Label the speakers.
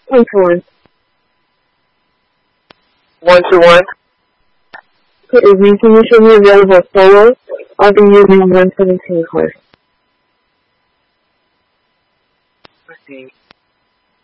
Speaker 1: 1-to-1.
Speaker 2: 1-to-1.
Speaker 1: Good evening. Can you show me available solo? I'll be using 117 horse.
Speaker 2: Let's see.